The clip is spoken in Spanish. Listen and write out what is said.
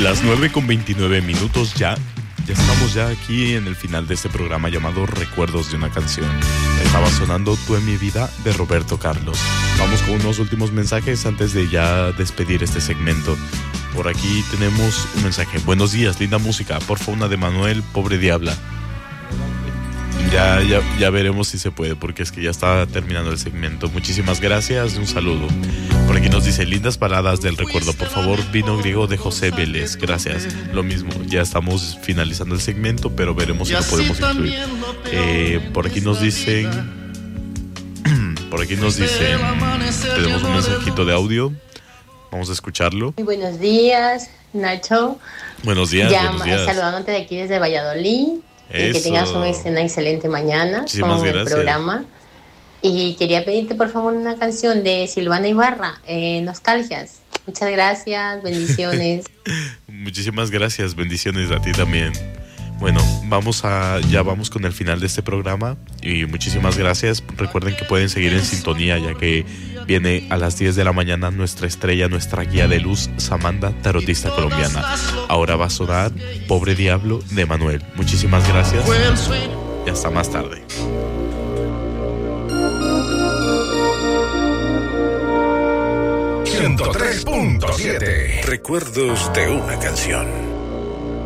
Las 9:29 ya. Ya estamos ya aquí en el final de este programa llamado Recuerdos de una canción. Estaba sonando Tú en mi vida de Roberto Carlos. Vamos con unos últimos mensajes antes de ya despedir este segmento. Por aquí tenemos un mensaje. Buenos días, linda música. Porfa, una de Manuel, Pobre Diabla. Ya veremos si se puede, porque es que ya está terminando el segmento. Muchísimas gracias, un saludo. Por aquí nos dice, lindas baladas del recuerdo, por favor, Vino Griego de José Vélez. Gracias. Lo mismo, ya estamos finalizando el segmento, pero veremos si lo podemos incluir. Por aquí nos dicen, tenemos un mensajito de audio. Vamos a escucharlo. Muy buenos días, Nacho. Buenos días. Saludándote de aquí desde Valladolid. Y que tengas una excelente mañana. Muchísimas con gracias. El programa. Y quería pedirte por favor una canción de Silvana Ibarra, Nostalgias. Muchas gracias, bendiciones. Muchísimas gracias, bendiciones a ti también. Bueno, ya vamos con el final de este programa y muchísimas gracias. Recuerden que pueden seguir en sintonía, ya que viene a las 10 de la mañana nuestra estrella, nuestra guía de luz, Samantha, tarotista colombiana. Ahora va a sonar Pobre Diablo de Manuel. Muchísimas gracias y hasta más tarde. .3.7 Recuerdos de una canción.